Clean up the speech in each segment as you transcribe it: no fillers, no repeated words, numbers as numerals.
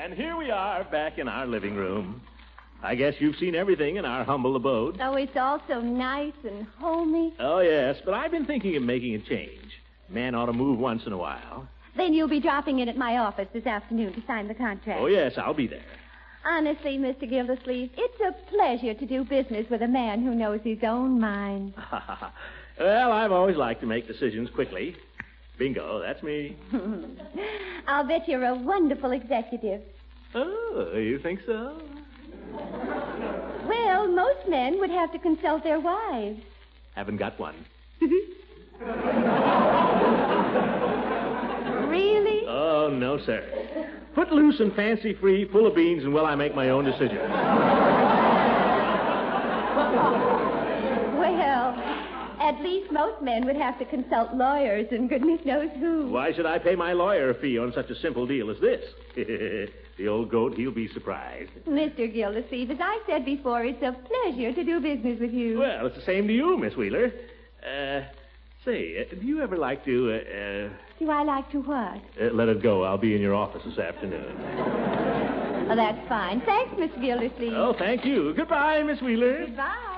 And here we are back in our living room. I guess you've seen everything in our humble abode. Oh, it's all so nice and homey. Oh, yes, but I've been thinking of making a change. Man ought to move once in a while. Then you'll be dropping in at my office this afternoon to sign the contract. Oh, yes, I'll be there. Honestly, Mr. Gildersleeve, it's a pleasure to do business with a man who knows his own mind. Well, I've always liked to make decisions quickly. Bingo, that's me. I'll bet you're a wonderful executive. Oh, you think so? Well, most men would have to consult their wives. Haven't got one. Really? Oh, no, sir. Footloose and fancy-free, full of beans, and will I make my own decision? Well, at least most men would have to consult lawyers and goodness knows who. Why should I pay my lawyer a fee on such a simple deal as this? The old goat, he'll be surprised. Mr. Gildersleeve, as I said before, it's a pleasure to do business with you. Well, it's the same to you, Miss Wheeler. Say, do you ever like to, Do I like to what? let it go. I'll be in your office this afternoon. Oh, that's fine. Thanks, Miss Gildersleeve. Oh, thank you. Goodbye, Miss Wheeler. Goodbye.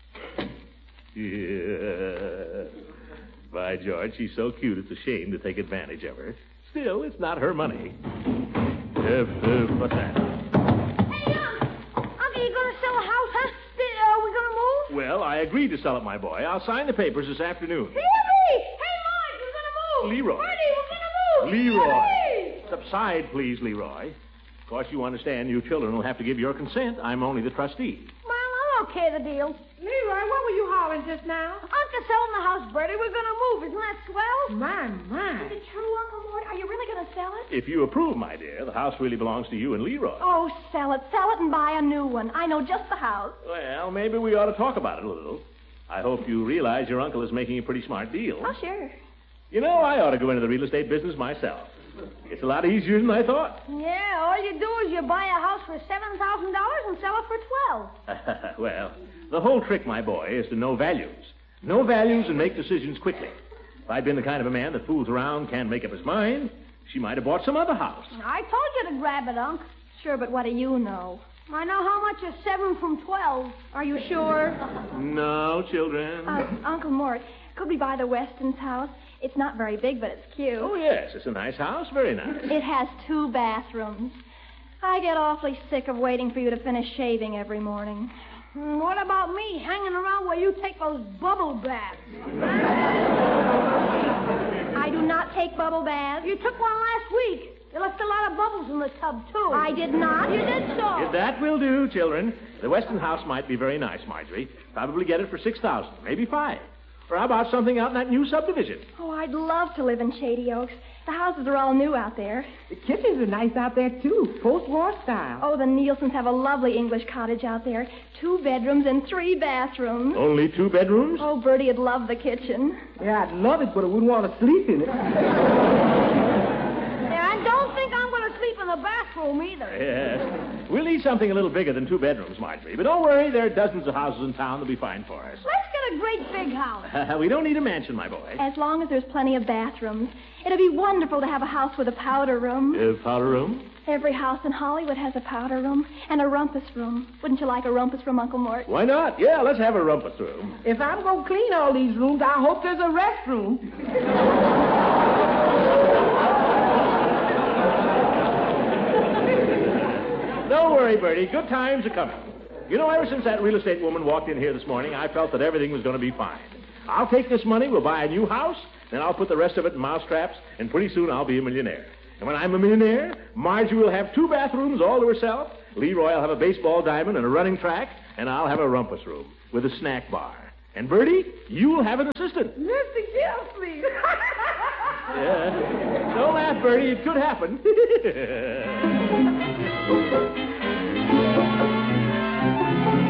Yeah. By George, she's so cute it's a shame to take advantage of her. Still, it's not her money. What's that? Hey, Uncle, you going to sell the house, huh? Are we going to move? Well, I agreed to sell it, my boy. I'll sign the papers this afternoon. Really? Hey, Marge, we're going to move. Leroy. Marty, we're going to move. Leroy. Hey. Subside, please, Leroy. Of course, you understand you children will have to give your consent. I'm only the trustee. Well, I'll okay the deal. Leroy, what were you hollering just now? Uncle selling the house, Bertie. We're going to move. Isn't that swell? My. Is it true, Uncle Mort? Are you really going to sell it? If you approve, my dear, the house really belongs to you and Leroy. Oh, sell it. Sell it and buy a new one. I know just the house. Well, maybe we ought to talk about it a little. I hope you realize your uncle is making a pretty smart deal. Oh, sure. You know, I ought to go into the real estate business myself. It's a lot easier than I thought. Yeah, all you do is you buy a house for $7,000 and sell it for $12,000. Well, the whole trick, my boy, is to know values. Know values and make decisions quickly. If I'd been the kind of a man that fools around, can't make up his mind, she might have bought some other house. I told you to grab it, Unc. Sure, but what do you know? I know how much is 7 from 12. Are you sure? No, children. Uncle Mort, could we buy the Weston's house? It's not very big, but it's cute. Oh, yes, it's a nice house. Very nice. It has 2 bathrooms. I get awfully sick of waiting for you to finish shaving every morning. What about me hanging around while you take those bubble baths? I do not take bubble baths. You took one last week. You left a lot of bubbles in the tub, too. I did not. You did so. If that will do, children. The Weston house might be very nice, Marjorie. Probably get it for $6,000, maybe $5,000. Or how about something out in that new subdivision? Oh, I'd love to live in Shady Oaks. The houses are all new out there. The kitchens are nice out there, too. Post-war style. Oh, the Nielsens have a lovely English cottage out there. 2 bedrooms and 3 bathrooms. Only 2 bedrooms? Oh, Bertie'd love the kitchen. Yeah, I'd love it, but I wouldn't want to sleep in it. Yeah, I don't think I'm going to sleep in the bathroom either. Yes. We'll need something a little bigger than 2 bedrooms, Marjorie. But don't worry, there are dozens of houses in town that'll be fine for us. Let's get a great big house. We don't need a mansion, my boy. As long as there's plenty of bathrooms. It'd be wonderful to have a house with a powder room. Powder room? Every house in Hollywood has a powder room and a rumpus room. Wouldn't you like a rumpus room, Uncle Mort? Why not? Yeah, let's have a rumpus room. If I'm going to clean all these rooms, I hope there's a restroom. Don't worry, Bertie. Good times are coming. You know, ever since that real estate woman walked in here this morning, I felt that everything was going to be fine. I'll take this money, we'll buy a new house, then I'll put the rest of it in mousetraps, and pretty soon I'll be a millionaire. And when I'm a millionaire, Marjorie will have 2 bathrooms all to herself, Leroy will have a baseball diamond and a running track, and I'll have a rumpus room with a snack bar. And Bertie, you'll have an assistant. Mr. Gildersleeve. Yeah. Don't laugh, Bertie. It could happen.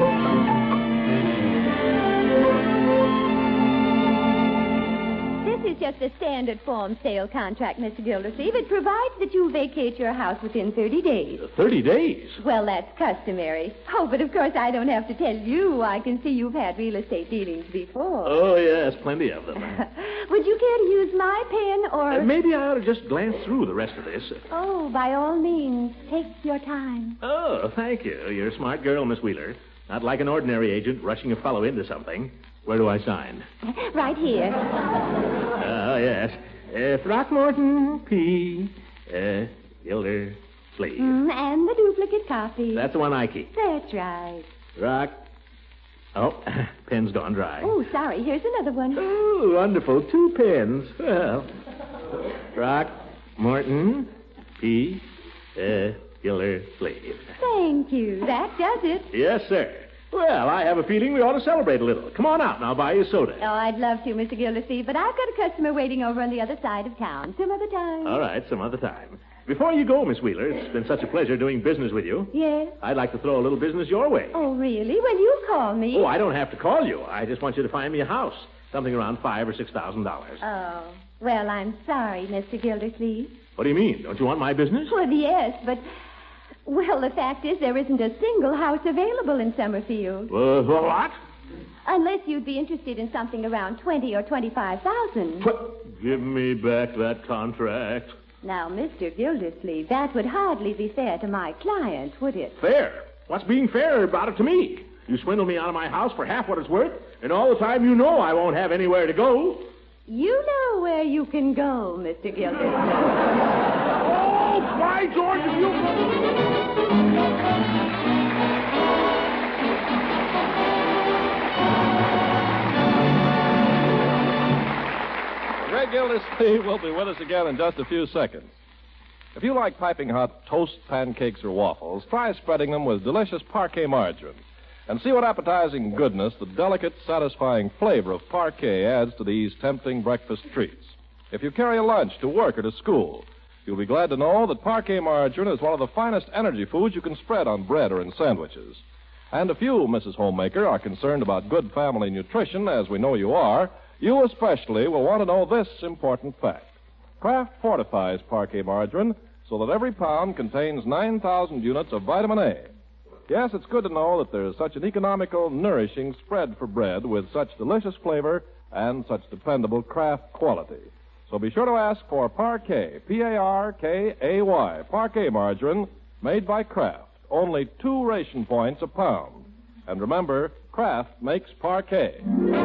This is just a standard form sale contract, Mr. Gildersleeve. It provides that you vacate your house within 30 days. 30 days? Well, that's customary. Oh, but of course I don't have to tell you. I can see you've had real estate dealings before. Oh, yes, plenty of them. Would you care to use my pen or... Maybe I ought to just glance through the rest of this. Oh, by all means, take your time. Oh, thank you. You're a smart girl, Miss Wheeler. Not like an ordinary agent rushing a fellow into something. Where do I sign? Right here. Oh, yes. Throckmorton P. Gildersleeve. And the duplicate copy. That's the one I keep. That's right. Rock. Oh, pen's gone dry. Oh, sorry. Here's another one. Oh, wonderful. 2 pens. Well, Throckmorton P. Gildersleeve. Thank you. That does it. Yes, sir. Well, I have a feeling we ought to celebrate a little. Come on out and I'll buy you a soda. Oh, I'd love to, Mr. Gildersleeve, but I've got a customer waiting over on the other side of town. Some other time. All right, some other time. Before you go, Miss Wheeler, it's been such a pleasure doing business with you. Yes? I'd like to throw a little business your way. Oh, really? Well, you call me. Oh, I don't have to call you. I just want you to find me a house. Something around $5,000 or $6,000. Oh, well, I'm sorry, Mr. Gildersleeve. What do you mean? Don't you want my business? Well, yes, but... Well, the fact is there isn't a single house available in Summerfield. What? Unless you'd be interested in something around $20,000 or $25,000. Give me back that contract. Now, Mr. Gildersleeve, that would hardly be fair to my client, would it? Fair? What's being fair about it to me? You swindle me out of my house for half what it's worth, and all the time you know I won't have anywhere to go. You know where you can go, Mr. Gildersleeve. Oh, by George, if you... Greg Gildersleeve will be with us again in just a few seconds. If you like piping hot toast, pancakes, or waffles, try spreading them with delicious Parquet margarine. And see what appetizing goodness the delicate, satisfying flavor of Parquet adds to these tempting breakfast treats. If you carry a lunch to work or to school, you'll be glad to know that Parquet margarine is one of the finest energy foods you can spread on bread or in sandwiches. And if you, Mrs. Homemaker, are concerned about good family nutrition, as we know you are, you especially will want to know this important fact. Kraft fortifies Parquet margarine so that every pound contains 9,000 units of vitamin A. Yes, it's good to know that there's such an economical, nourishing spread for bread with such delicious flavor and such dependable Kraft quality. So be sure to ask for Parquet, P-A-R-K-A-Y, Parquet margarine, made by Kraft. Only 2 ration points a pound. And remember, Kraft makes Parquet.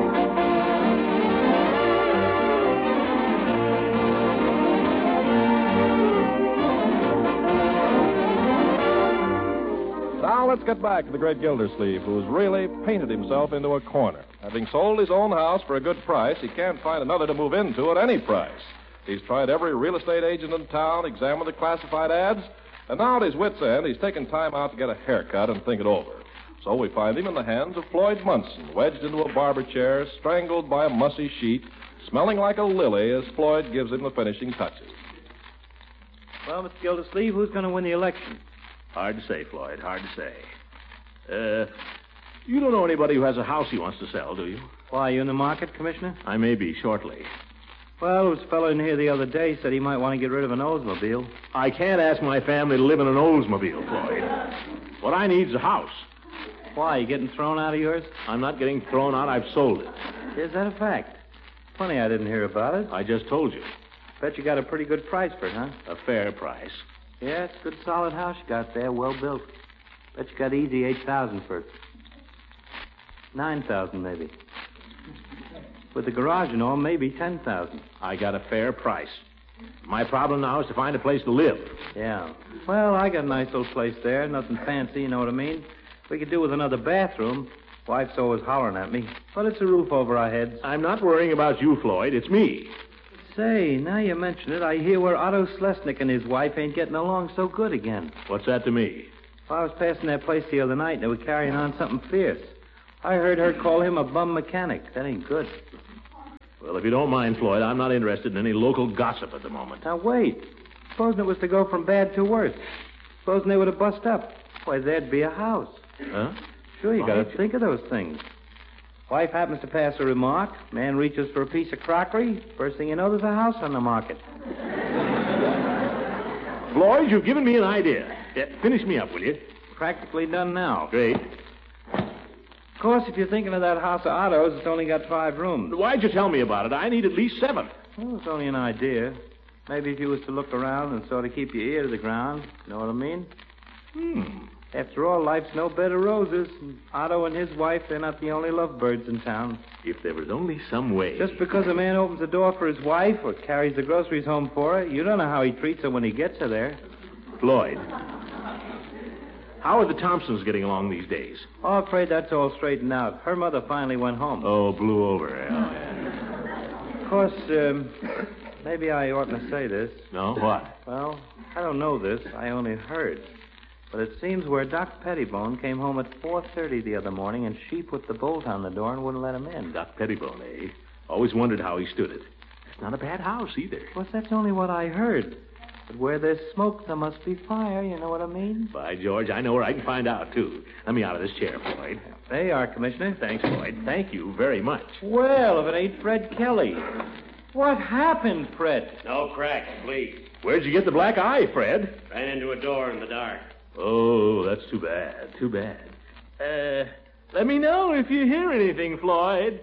Now let's get back to the great Gildersleeve, who's really painted himself into a corner. Having sold his own house for a good price, he can't find another to move into at any price. He's tried every real estate agent in town, examined the classified ads, and now at his wit's end, he's taken time out to get a haircut and think it over. So we find him in the hands of Floyd Munson, wedged into a barber chair, strangled by a mussy sheet, smelling like a lily as Floyd gives him the finishing touches. Well, Mr. Gildersleeve, who's going to win the election? Hard to say, Floyd, hard to say. You don't know anybody who has a house he wants to sell, do you? Why, you in the market, Commissioner? I may be shortly. Well, there was a fellow in here the other day said he might want to get rid of an Oldsmobile. I can't ask my family to live in an Oldsmobile, Floyd. What I need is a house. Why, you getting thrown out of yours? I'm not getting thrown out. I've sold it. Is that a fact? Funny I didn't hear about it. I just told you. Bet you got a pretty good price for it, huh? A fair price. Yeah, it's a good solid house you got there, well built. Bet you got easy 8,000 for it. 9,000 maybe. With the garage and all, maybe 10,000. I got a fair price. My problem now is to find a place to live. Yeah. Well, I got a nice little place there. Nothing fancy, you know what I mean? We could do with another bathroom. Wife's always hollering at me. But it's a roof over our heads. I'm not worrying about you, Floyd. It's me. Say, now you mention it, I hear where Otto Slesnik and his wife ain't getting along so good again. What's that to me? Well, I was passing that place the other night, and they were carrying on something fierce. I heard her call him a bum mechanic. That ain't good. Well, if you don't mind, Floyd, I'm not interested in any local gossip at the moment. Now, wait. Supposing it was to go from bad to worse. Supposing they would have bust up. Why, there'd be a house. Huh? Sure, you got Right. to think of those things. Wife happens to pass a remark. Man reaches for a piece of crockery. First thing you know, there's a house on the market. Floyd, you've given me an idea. Finish me up, will you? Practically done now. Great. Of course, if you're thinking of that house of Otto's, it's only got 5 rooms. Why'd you tell me about it? I need at least 7. Well, it's only an idea. Maybe if you was to look around and sort of keep your ear to the ground. You know what I mean? After all, life's no bed of roses. And Otto and his wife, they're not the only lovebirds in town. If there was only some way. Just because a man opens the door for his wife or carries the groceries home for her, you don't know how he treats her when he gets her there. Floyd, how are the Thompsons getting along these days? Oh, I'm afraid that's all straightened out. Her mother finally went home. Oh, blew over. Of course, maybe I oughtn't to say this. No? What? Well, I don't know this. I only heard. But it seems where Doc Pettibone came home at 4:30 the other morning, and she put the bolt on the door and wouldn't let him in. Doc Pettibone, eh? Always wondered how he stood it. It's not a bad house, either. Well, that's only what I heard. But where there's smoke, there must be fire. You know what I mean? By George, I know where I can find out, too. Let me out of this chair, Floyd. There you are, Commissioner. Thanks, Floyd. Thank you very much. Well, if it ain't Fred Kelly. What happened, Fred? No crack, please. Where'd you get the black eye, Fred? Ran into a door in the dark. Oh, that's too bad. Too bad. Let me know if you hear anything, Floyd.